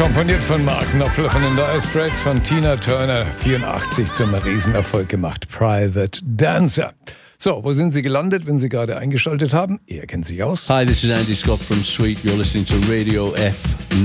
Komponiert von Mark Knopfler von den Dire Straits, von Tina Turner, 84 zum Riesenerfolg gemacht. Private Dancer. So, wo sind Sie gelandet, wenn Sie gerade eingeschaltet haben? Er kennt sich aus. Hi, this is Andy Scott from Sweet. You're listening to Radio F.